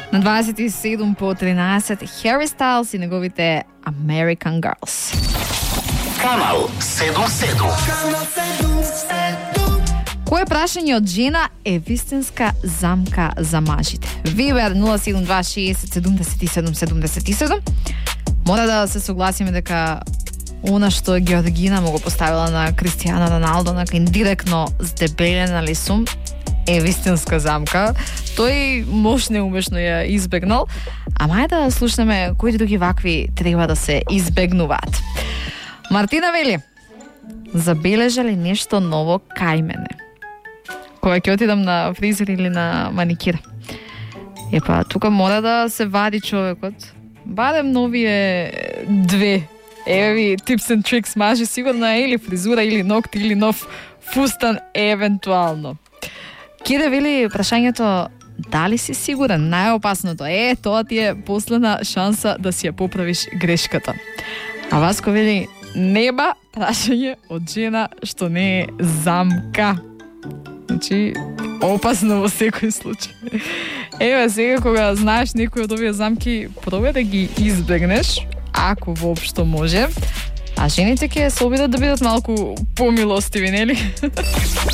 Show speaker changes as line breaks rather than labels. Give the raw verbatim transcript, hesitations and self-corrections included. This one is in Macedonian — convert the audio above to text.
На дваесет и седум по тринаесет Harry Styles и неговите American Girls.
Канал седум седум.
Кое прашање од жена е вистинска замка за мажите? Вибер нула седум два шеесет седумдесет и седум седумдесет и седум. Мора да се согласиме дека она што Георгина му го поставила на Кристијано Роналдо, нака индиректно здебелен, нали сум, е вистинска замка. Тој мош неумешно ја избегнал. Ама е да слушнеме кои други вакви треба да се избегнуваат. Мартина вели: забележа ли нешто ново кај мене кога ќе отидам на фризер или на маникир? Епа, тука мора да се вади човекот. Барем новие две. Еве ви tips and tricks, мажи сигурно е или фризура, или ногти, или нов фустан, евентуално. Кире вели прашањето: дали си сигурен? Најопасното е, тоа ти е последна шанса да си ја поправиш грешката. А Васко вели: неба прашање од жена што не е замка. Значи, опасно во секој случај. Еве, сега кога знаеш некој од овие замки, пробај да ги избегнеш, ако воопшто може. А жените ќе се обидат да бидат малку помилостиви, нели?